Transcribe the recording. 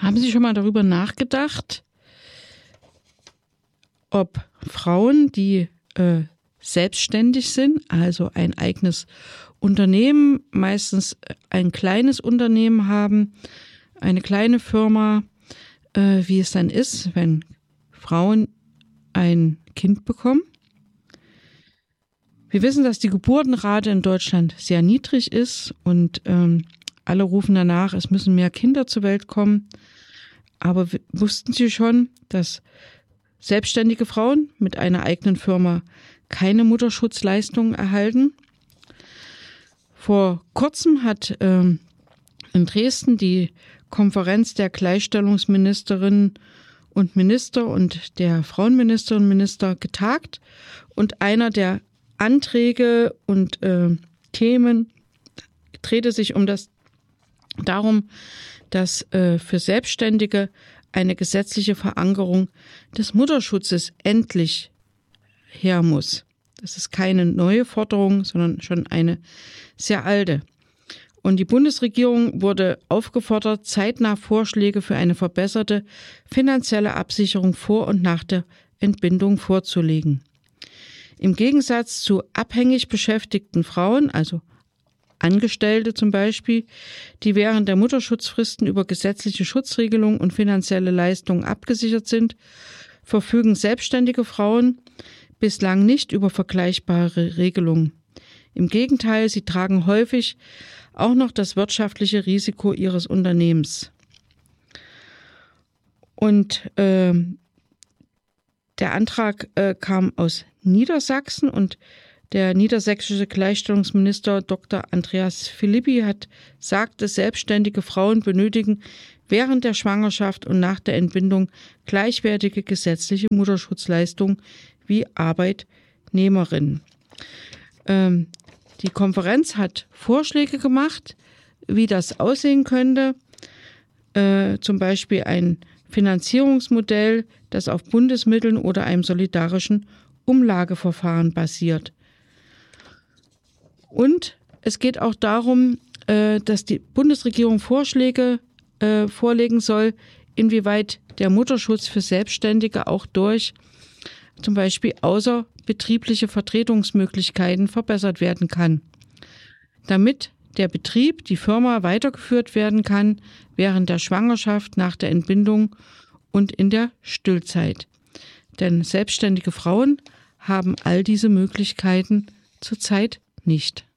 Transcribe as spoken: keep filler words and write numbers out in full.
Haben Sie schon mal darüber nachgedacht, ob Frauen, die äh, selbstständig sind, also ein eigenes Unternehmen, meistens ein kleines Unternehmen haben, eine kleine Firma, äh, wie es dann ist, wenn Frauen ein Kind bekommen? Wir wissen, dass die Geburtenrate in Deutschland sehr niedrig ist und ähm, alle rufen danach, es müssen mehr Kinder zur Welt kommen. Aber wussten Sie schon, dass selbstständige Frauen mit einer eigenen Firma keine Mutterschutzleistungen erhalten? Vor kurzem hat ähm, in Dresden die Konferenz der Gleichstellungsministerinnen und Minister und der Frauenministerinnen und Minister getagt und einer der Anträge und äh, Themen drehte sich um das darum, dass äh, für Selbstständige eine gesetzliche Verankerung des Mutterschutzes endlich her muss. Das ist keine neue Forderung, sondern schon eine sehr alte. Und die Bundesregierung wurde aufgefordert, zeitnah Vorschläge für eine verbesserte finanzielle Absicherung vor und nach der Entbindung vorzulegen. Im Gegensatz zu abhängig beschäftigten Frauen, also Angestellte zum Beispiel, die während der Mutterschutzfristen über gesetzliche Schutzregelungen und finanzielle Leistungen abgesichert sind, verfügen selbstständige Frauen bislang nicht über vergleichbare Regelungen. Im Gegenteil, sie tragen häufig auch noch das wirtschaftliche Risiko ihres Unternehmens. Und äh, der Antrag äh, kam aus Niedersachsen und der niedersächsische Gleichstellungsminister Doktor Andreas Philippi hat gesagt, dass selbstständige Frauen benötigen während der Schwangerschaft und nach der Entbindung gleichwertige gesetzliche Mutterschutzleistungen wie Arbeitnehmerinnen. Ähm, die Konferenz hat Vorschläge gemacht, wie das aussehen könnte, äh, zum Beispiel ein Finanzierungsmodell, das auf Bundesmitteln oder einem solidarischen Umlageverfahren basiert. Und es geht auch darum, dass die Bundesregierung Vorschläge vorlegen soll, inwieweit der Mutterschutz für Selbstständige auch durch zum Beispiel außerbetriebliche Vertretungsmöglichkeiten verbessert werden kann, damit der Betrieb, die Firma weitergeführt werden kann während der Schwangerschaft, nach der Entbindung und in der Stillzeit. Denn selbstständige Frauen haben all diese Möglichkeiten zurzeit nicht.